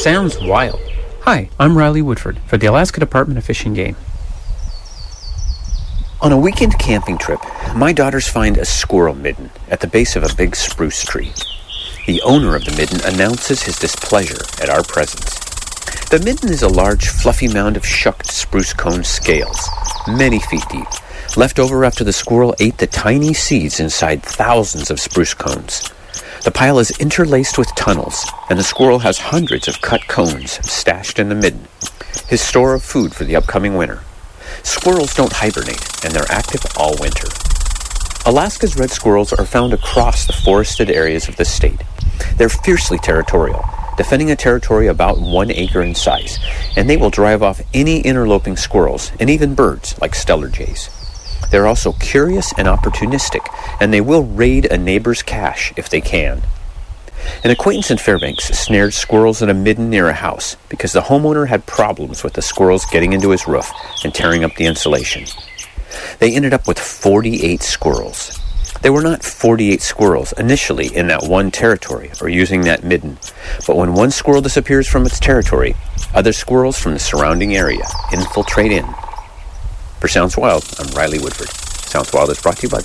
Sounds wild. Hi, I'm Riley Woodford for the Alaska Department of Fish and Game. On a weekend camping trip, my daughters find a squirrel midden at the base of a big spruce tree. The owner of the midden announces his displeasure at our presence. The midden is a large, fluffy mound of shucked spruce cone scales, many feet deep, left over after the squirrel ate the tiny seeds inside thousands of spruce cones. The pile is interlaced with tunnels, and the squirrel has hundreds of cut cones stashed in the midden, his store of food for the upcoming winter. Squirrels don't hibernate, and they're active all winter. Alaska's red squirrels are found across the forested areas of the state. They're fiercely territorial, defending a territory about 1 acre in size, and they will drive off any interloping squirrels and even birds like Steller jays. They're also curious and opportunistic, and they will raid a neighbor's cache if they can. An acquaintance in Fairbanks snared squirrels in a midden near a house because the homeowner had problems with the squirrels getting into his roof and tearing up the insulation. They ended up with 48 squirrels. There were not 48 squirrels initially in that one territory or using that midden, but when one squirrel disappears from its territory, other squirrels from the surrounding area infiltrate in. For Sounds Wild, I'm Riley Woodford. Sounds Wild is brought to you by